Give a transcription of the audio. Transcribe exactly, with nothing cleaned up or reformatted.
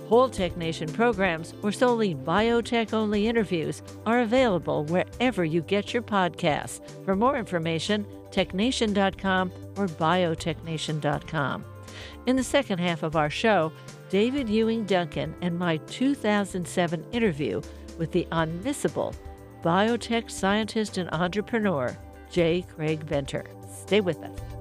Whole Tech Nation programs or solely biotech-only interviews are available wherever you get your podcasts. For more information, tech nation dot com or biotech nation dot com. In the second half of our show, David Ewing Duncan and my two thousand seven interview with the unmissable biotech scientist and entrepreneur, J. Craig Venter. Stay with us.